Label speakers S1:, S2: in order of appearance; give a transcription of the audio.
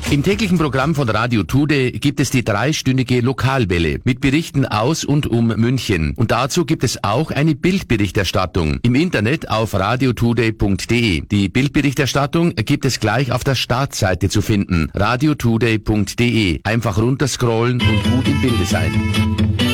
S1: Im täglichen Programm von Radio Today gibt es die 3-stündige Lokalwelle mit Berichten aus und um München. Und dazu gibt es auch eine Bildberichterstattung im Internet auf radiotoday.de. Die Bildberichterstattung gibt es gleich auf der Startseite zu finden. radiotoday.de. Einfach runterscrollen und gut im Bilde sein.